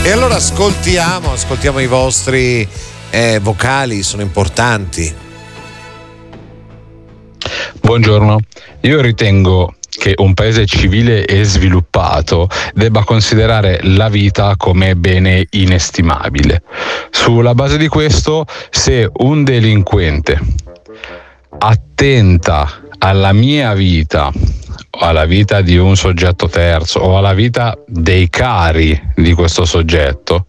E allora ascoltiamo i vostri vocali, sono importanti. Buongiorno, io ritengo che un paese civile e sviluppato debba considerare la vita come bene inestimabile. Sulla base di questo, se un delinquente attenta alla mia vita, alla vita di un soggetto terzo o alla vita dei cari di questo soggetto,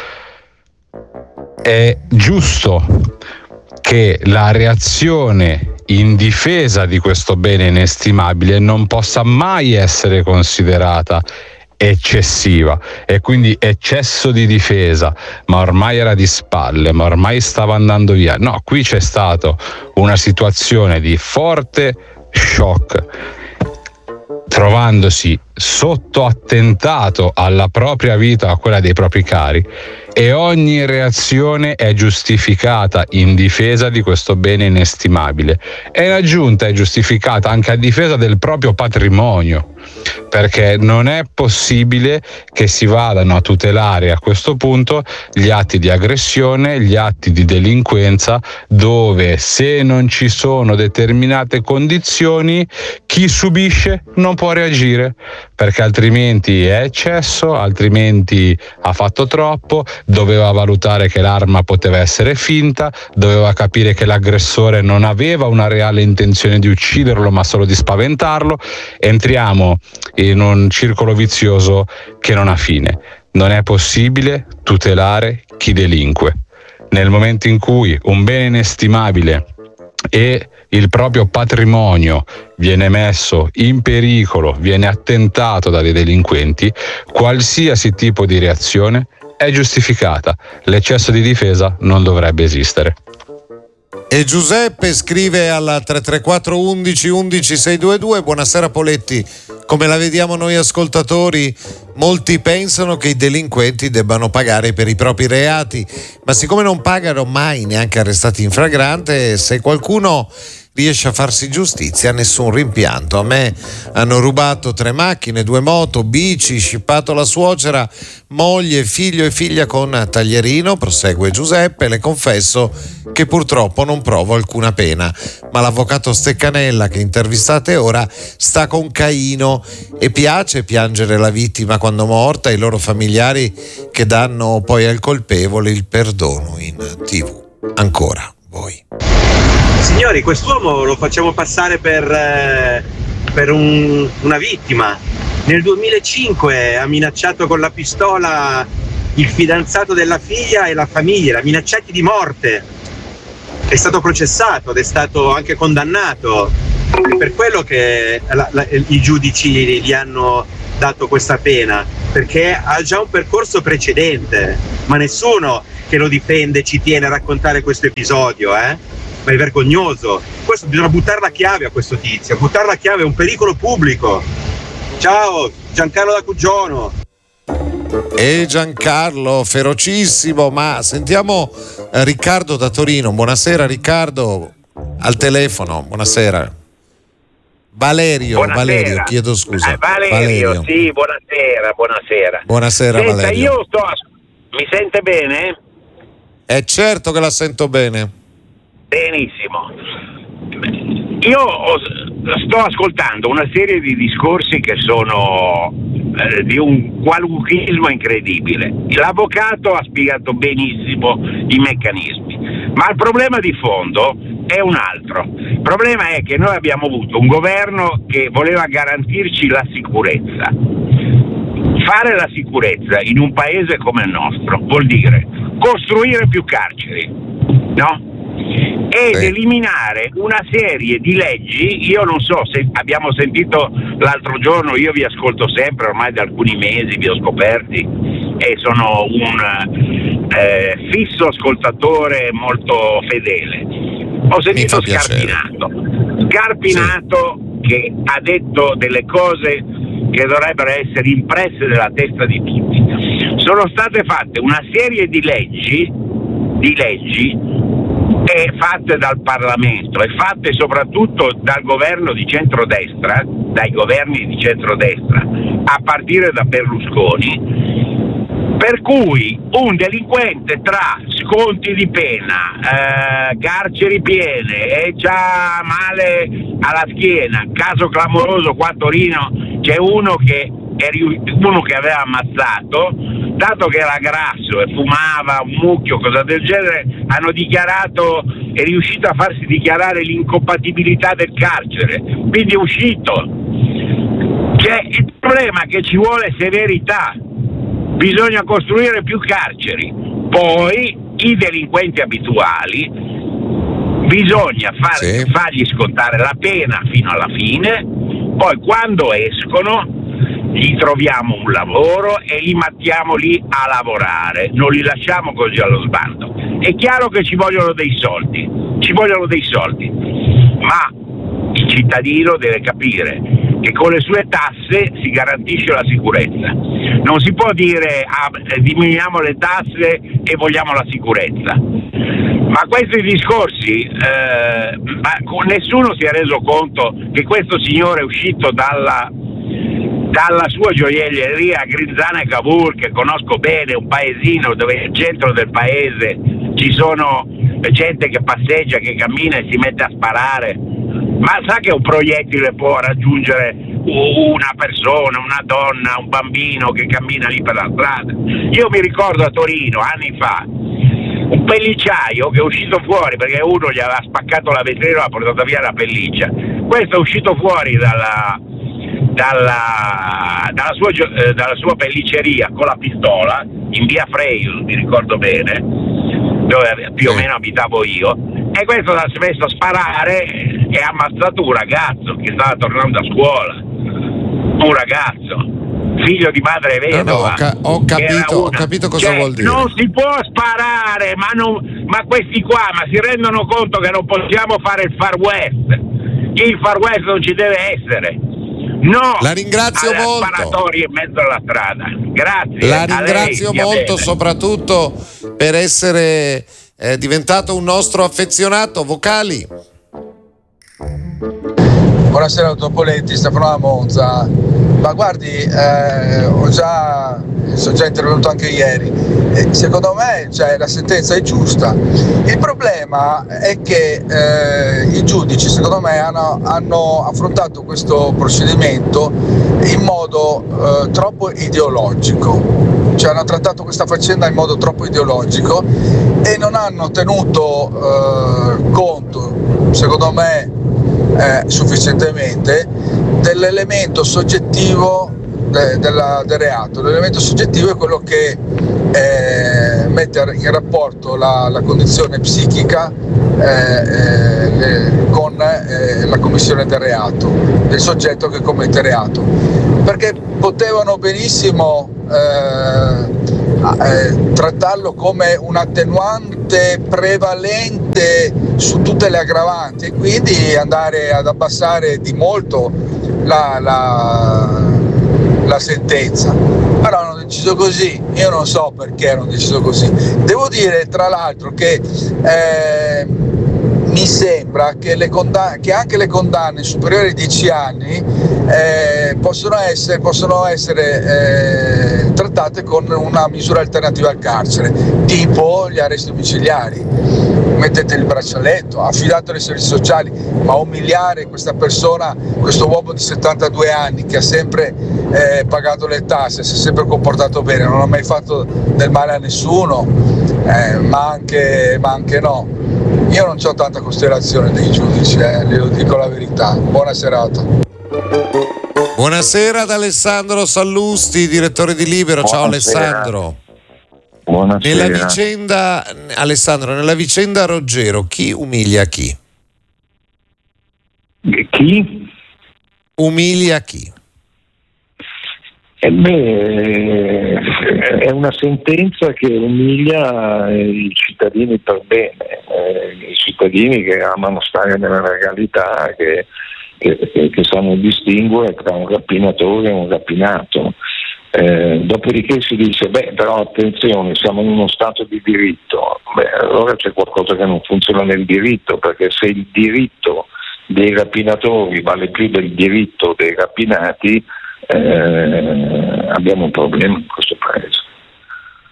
è giusto che la reazione in difesa di questo bene inestimabile non possa mai essere considerata eccessiva e quindi eccesso di difesa, ma ormai era di spalle, ma ormai stava andando via. No, qui c'è stata una situazione di forte shock, trovandosi sotto attentato alla propria vita, a quella dei propri cari, e ogni reazione è giustificata in difesa di questo bene inestimabile, e in aggiunta è giustificata anche a difesa del proprio patrimonio, perché non è possibile che si vadano a tutelare a questo punto gli atti di aggressione, gli atti di delinquenza, dove se non ci sono determinate condizioni chi subisce non può reagire, perché altrimenti è eccesso, altrimenti ha fatto troppo, doveva valutare che l'arma poteva essere finta, doveva capire che l'aggressore non aveva una reale intenzione di ucciderlo ma solo di spaventarlo. Entriamo in un circolo vizioso che non ha fine. Non è possibile tutelare chi delinque. Nel momento in cui un bene inestimabile e il proprio patrimonio viene messo in pericolo, viene attentato da dei delinquenti, qualsiasi tipo di reazione è giustificata. L'eccesso di difesa non dovrebbe esistere. E Giuseppe scrive alla 334 11 11 622: buonasera Poletti, come la vediamo noi ascoltatori? Molti pensano che i delinquenti debbano pagare per i propri reati, ma siccome non pagano mai neanche arrestati in flagrante, se qualcuno riesce a farsi giustizia, nessun rimpianto. A me hanno rubato 3 macchine, 2 moto, bici, scippato la suocera, moglie, figlio e figlia con taglierino, prosegue Giuseppe. Le confesso che purtroppo non provo alcuna pena, ma l'avvocato Steccanella che intervistate ora sta con Caino e piace piangere la vittima quando morta e i loro familiari che danno poi al colpevole il perdono in TV. Ancora voi. Signori, quest'uomo lo facciamo passare per una vittima. Nel 2005 ha minacciato con la pistola il fidanzato della figlia e la famiglia, l'ha minacciati di morte. È stato processato ed è stato anche condannato. È per quello che i giudici gli hanno dato questa pena, perché ha già un percorso precedente, ma nessuno che lo difende ci tiene a raccontare questo episodio, ma è vergognoso. Questo bisogna buttare la chiave a questo tizio, buttare la chiave è un pericolo pubblico. Ciao, Giancarlo da Cuggiono. E Giancarlo, ferocissimo, ma sentiamo Riccardo da Torino. Buonasera Riccardo, al telefono, buonasera. Valerio, chiedo scusa. Valerio, sì, buonasera. Buonasera. Senta, Valerio. Mi sente bene? È certo che la sento bene. Benissimo. Io sto ascoltando una serie di discorsi che sono di un qualunquismo incredibile. L'avvocato ha spiegato benissimo i meccanismi, ma il problema di fondo è un altro. Il problema è che noi abbiamo avuto un governo che voleva garantirci la sicurezza. Fare la sicurezza in un paese come il nostro vuol dire costruire più carceri, no? Ed eliminare una serie di leggi. Io non so se abbiamo sentito l'altro giorno, io vi ascolto sempre, ormai da alcuni mesi vi ho scoperti e sono un fisso ascoltatore molto fedele. Ho sentito Scarpinato che ha detto delle cose che dovrebbero essere impresse nella testa di tutti. Sono state fatte una serie di leggi fatte dal Parlamento e fatte soprattutto dal governo di centrodestra, dai governi di centrodestra, a partire da Berlusconi, Per cui un delinquente tra sconti di pena, carceri piene e già male alla schiena, caso clamoroso qua a Torino c'è uno che aveva ammazzato, dato che era grasso e fumava un mucchio, cosa del genere, hanno dichiarato, è riuscito a farsi dichiarare l'incompatibilità del carcere, quindi è uscito. Il problema è che ci vuole severità, bisogna costruire più carceri, poi i delinquenti abituali bisogna fargli scontare la pena fino alla fine, poi quando escono gli troviamo un lavoro e li mettiamo lì a lavorare, non li lasciamo così allo sbando. È chiaro che ci vogliono dei soldi, ma il cittadino deve capire che con le sue tasse si garantisce la sicurezza. Non si può dire diminuiamo le tasse e vogliamo la sicurezza. Ma questi discorsi, nessuno si è reso conto che questo signore è uscito dalla sua gioielleria a Grinzane Cavour, che conosco bene, un paesino dove al centro del paese ci sono gente che passeggia, che cammina e si mette a sparare. Ma sa che un proiettile può raggiungere una persona, una donna, un bambino che cammina lì per la strada? Io mi ricordo a Torino, anni fa, un pellicciaio che è uscito fuori perché uno gli aveva spaccato la vetrina e ha portato via la pelliccia. Questo è uscito fuori dalla sua pellicceria con la pistola in via Freius, mi ricordo bene, dove più o meno abitavo io, e questo si è messo a sparare e ha ammazzato un ragazzo che stava tornando a scuola, un ragazzo figlio di madre vedova. Ho capito cosa vuol dire. Non si può sparare, ma questi qua si rendono conto che non possiamo fare il Far West. Il Far West non ci deve essere. No, la ringrazio molto. Sparatorie in mezzo alla strada. Grazie. La ringrazio molto, soprattutto per essere diventato un nostro affezionato. Vocali. Buonasera, dottor Poletti, Stefano da Monza. Ma guardi, sono già intervenuto anche ieri. Secondo me la sentenza è giusta. Il problema è che i giudici, secondo me, hanno affrontato questo procedimento in modo troppo ideologico. Cioè hanno trattato questa faccenda in modo troppo ideologico e non hanno tenuto conto, secondo me, sufficientemente dell'elemento soggettivo del reato. L'elemento soggettivo è quello che mette in rapporto la condizione psichica con la commissione del reato, del soggetto che commette reato, perché potevano benissimo trattarlo come un attenuante prevalente su tutte le aggravanti e quindi andare ad abbassare di molto la sentenza. Però hanno deciso così, io non so perché hanno deciso così. Devo dire tra l'altro che mi sembra che anche le condanne superiori ai 10 anni possono essere trattate con una misura alternativa al carcere, tipo gli arresti domiciliari. Mettete il braccialetto, affidatelo ai servizi sociali, ma umiliare questa persona, questo uomo di 72 anni che ha sempre pagato le tasse, si è sempre comportato bene, non ha mai fatto del male a nessuno, ma anche no. Io non ho tanta considerazione dei giudici, le dico la verità. Buona serata. Buonasera ad Alessandro Sallusti, direttore di Libero. Ciao Alessandro. Buonasera. Nella vicenda Roggero, chi umilia chi? Chi? Umilia chi? È una sentenza che umilia i cittadini per bene, i cittadini che amano stare nella legalità, che sanno distinguere tra un rapinatore e un rapinato. Dopodiché si dice però attenzione, siamo in uno stato di diritto. Allora c'è qualcosa che non funziona nel diritto, perché se il diritto dei rapinatori vale più del diritto dei rapinati, abbiamo un problema in questo paese.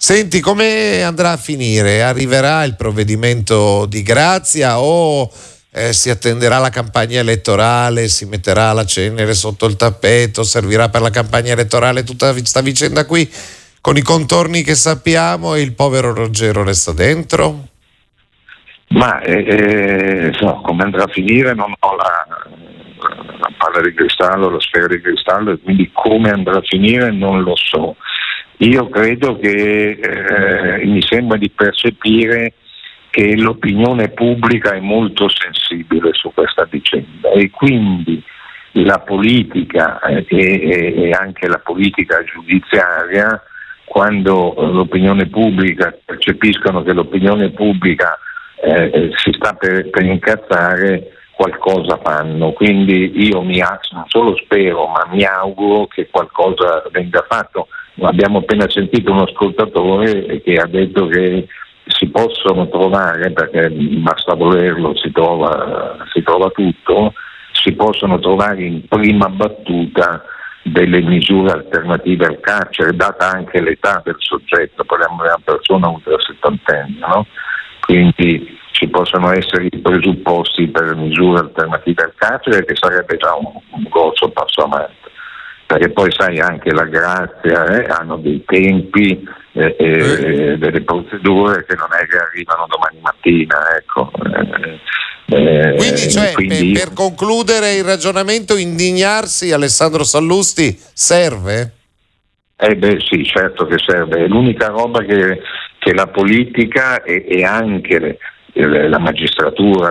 Senti, come andrà a finire? Arriverà il provvedimento di grazia o si attenderà la campagna elettorale, si metterà la cenere sotto il tappeto, servirà per la campagna elettorale tutta questa vicenda qui con i contorni che sappiamo e il povero Ruggero resta dentro? Ma come andrà a finire non ho la palla di cristallo, la sfera di cristallo, e quindi come andrà a finire non lo so. Io credo che mi sembra di percepire che l'opinione pubblica è molto sensibile su questa vicenda e quindi la politica e anche la politica giudiziaria, quando l'opinione pubblica percepiscono che l'opinione pubblica si sta per incazzare, qualcosa fanno. Quindi io non solo spero, ma mi auguro che qualcosa venga fatto. Abbiamo appena sentito uno ascoltatore che ha detto che si possono trovare, perché basta volerlo, si trova tutto, si possono trovare in prima battuta delle misure alternative al carcere, data anche l'età del soggetto, parliamo di una persona ultra settantenne, no? Quindi ci possono essere i presupposti per misure alternative al carcere, che sarebbe già un grosso passo avanti, perché poi sai anche la grazia hanno dei tempi delle procedure che non è che arrivano domani mattina, ecco. Quindi per concludere il ragionamento, indignarsi, Alessandro Sallusti, serve? Sì, certo che serve. È l'unica roba che la politica e anche la magistratura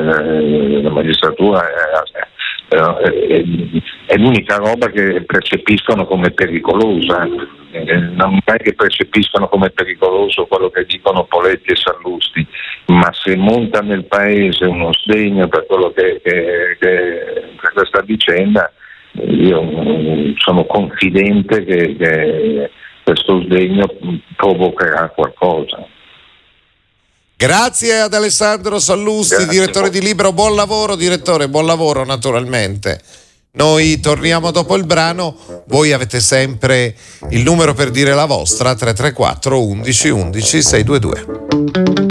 è l'unica roba che percepiscono come pericolosa. Non è che percepiscono come pericoloso quello che dicono Poletti e Sallusti, ma se monta nel paese uno sdegno per quello che per questa vicenda, io sono confidente che questo sdegno provocherà qualcosa. Grazie ad Alessandro Sallusti, direttore di Libero. Buon lavoro, direttore, buon lavoro naturalmente. Noi torniamo dopo il brano. Voi avete sempre il numero per dire la vostra, 334 11 11 622.